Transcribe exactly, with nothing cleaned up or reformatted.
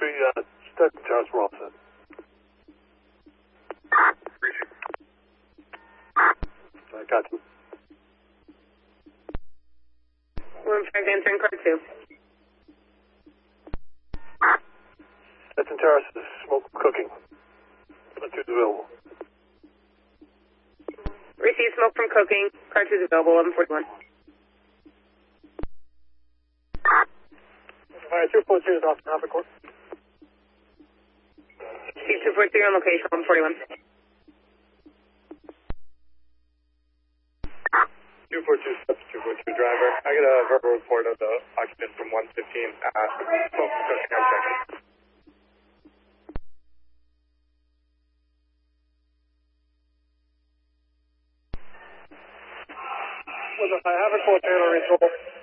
three, uh, Stetson Terrace, we're all set. I got you. Room five answering car two. Stetson Terrace is smoke cooking. Car two is available. Receive smoke from cooking. Car two is available, eleven forty-one. Alright, two four two is off traffic court. Receive two four three on location, eleven forty-one. two four two, two four two driver. I got a verbal report of the occupant from one fifteen. Uh, smoke cooking on second. I have a quote there on